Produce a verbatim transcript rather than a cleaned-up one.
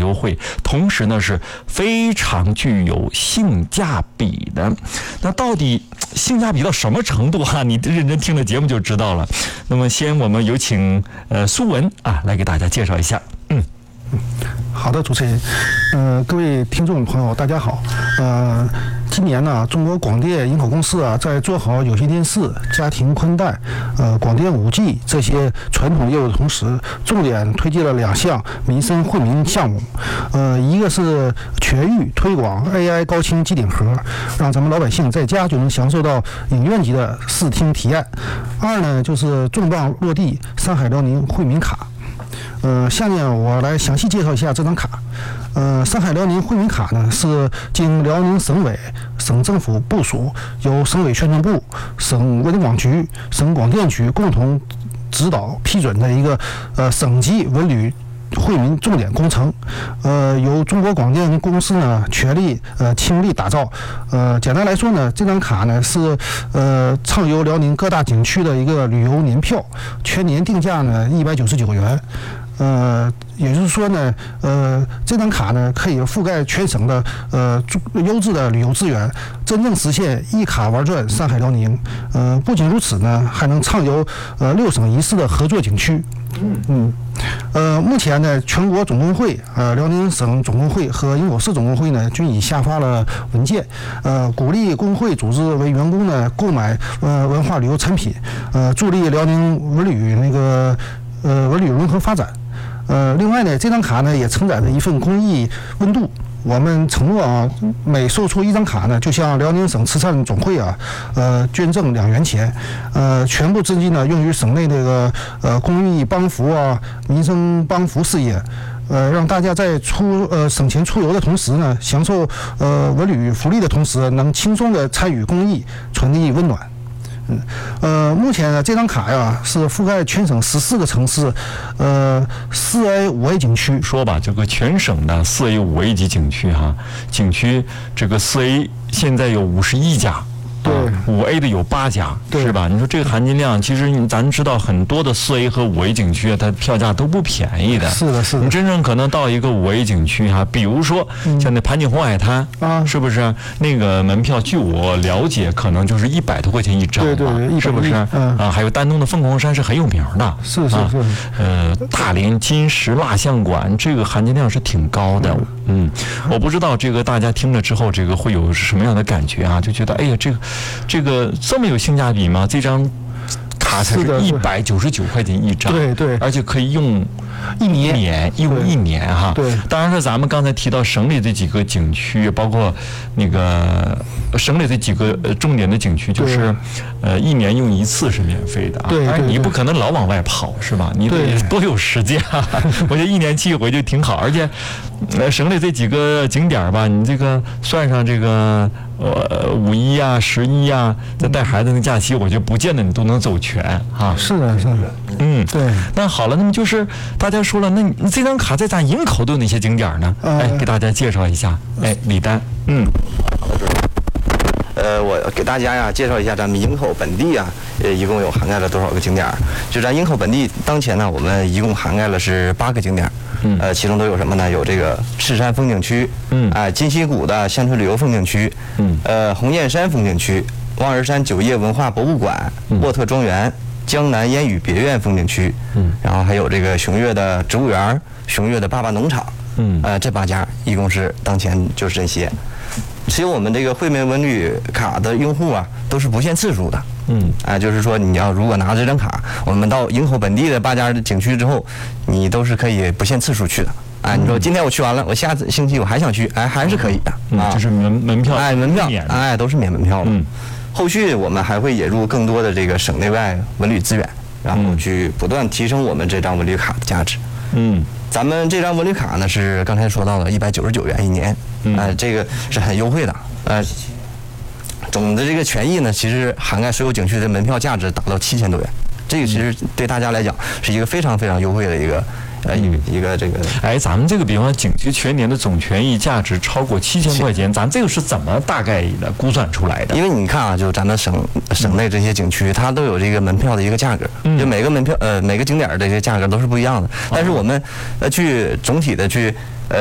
优惠，同时呢是非常具有性价比的。那到底性价比到什么程度啊？你认真听了节目就知道了。那么先我们有请呃苏文啊来给大家介绍一下。嗯。 好的，主持人，呃，各位听众朋友，大家好。呃，今年呢，中国广电营口公司啊，在做好有线电视、家庭宽带、呃广电五 G 这些传统业务的同时，重点推进了两项民生惠民项目。呃，一个是全域推广 A I 高清机顶盒，让咱们老百姓在家就能享受到影院级的视听体验；二呢，就是重磅落地上海辽宁惠民卡。呃，下面我来详细介绍一下这张卡。呃，上海辽宁惠民卡呢是经辽宁省委、省政府部署，由省委宣传部、省文广局、省广电局共同指导批准的一个呃省级文旅惠民重点工程，呃，由中国广电公司呢全力呃倾力打造。呃，简单来说呢，这张卡呢是呃畅游辽宁各大景区的一个旅游年票，全年定价呢一百九十九元。呃，也就是说呢，呃，这张卡呢可以覆盖全省的呃优质的旅游资源，真正实现一卡玩转上海辽宁。呃，不仅如此呢，还能畅游呃六省一市的合作景区。嗯，呃，目前呢，全国总工会、呃辽宁省总工会和营口市总工会呢均已下发了文件，呃，鼓励工会组织为员工呢购买呃文化旅游产品，呃，助力辽宁文旅那个呃文旅融合发展。呃，另外呢，这张卡呢也承载着一份公益温度。我们承诺啊，每售出一张卡呢，就向辽宁省慈善总会啊，呃，捐赠两元钱，呃，全部资金呢用于省内这个呃公益帮扶啊、民生帮扶事业，呃，让大家在出呃省钱出游的同时呢，享受呃文旅福利的同时，能轻松的参与公益，传递温暖。嗯，呃，目前呢，这张卡呀是覆盖全省十四个城市，呃，四 A、五 A 景区。 说吧，这个全省的四 A、五 A 级景区哈，景区这个四 A 现在有五十一家。 对， 五 A 的有八家，是吧？你说这个含金量，其实咱知道很多的四 A 和五 A 景区，它票价都不便宜的。 是的，是的。 你真正可能到一个五 A 景区哈，比如说像那盘锦红海滩啊，是不是？那个门票，据我了解，可能就是一百多块钱一张， 对对， 是不是？啊，还有丹东的凤凰山是很有名的， 是是是。 呃，大连金石蜡像馆，这个含金量是挺高的。嗯，我不知道这个大家听了之后，这个会有什么样的感觉啊？就觉得哎呀，这个。这个这么有性价比吗？这张卡才是一百九十九块钱一张， 对对， 而且可以用一年，年用一年哈。 对， 当然是咱们刚才提到省里的几个景区，包括那个省里的几个重点的景区，就是呃一年用一次是免费的啊。 对， 当然你不可能老往外跑是吧？你得多有时间啊！我觉得一年去一回就挺好，而且呃省里这几个景点吧，你这个算上这个。呃，五一啊，十一啊，再带孩子的假期，我觉得不见得你都能走全哈。 是的，是的， 嗯， 对。 那好了，那么就是大家说了，那你这张卡在咱营口都有哪些景点呢？呃、哎，给大家介绍一下。哎，李丹，嗯， 好的，主任。呃，我给大家呀介绍一下咱们营口本地啊，呃，一共有涵盖了多少个景点？就咱营口本地当前呢，我们一共涵盖了是八个景点。嗯，呃，其中都有什么呢？有这个赤山风景区，嗯，哎、呃，金溪谷的乡村旅游风景区，嗯，呃，红雁山风景区，望儿山酒业文化博物馆，嗯、沃特庄园，江南烟雨别院风景区，嗯，然后还有这个熊岳的植物园，熊岳的爸爸农场，嗯，呃，这八家一共是当前就是这些。持有我们这个惠民文旅卡的用户啊，都是不限次数的。嗯，哎、呃，就是说你要如果拿这张卡，我们到营口本地的八家景区之后，你都是可以不限次数去的。哎，你说今天我去完了，我下次星期我还想去，哎，还是可以的。 嗯，啊、就是门门票， 哎，门票，哎，都是免门票的。嗯，后续我们还会引入更多的这个省内外文旅资源，然后去不断提升我们这张文旅卡的价值。嗯。咱们这张文旅卡呢是刚才说到的一百九十九元一年，嗯，呃，这个是很优惠的，呃，总的这个权益呢，其实涵盖所有景区的门票价值达到七千多元，这个其实对大家来讲是一个非常非常优惠的一个。呃，一个一个这个， 哎，咱们这个比方说景区全年的总权益价值超过七千块钱，咱这个是怎么大概的估算出来的？ 因为你看啊，就咱们省省内这些景区，它都有这个门票的一个价格，嗯、就每个门票呃每个景点的这些价格都是不一样的，但是我们呃去总体的去。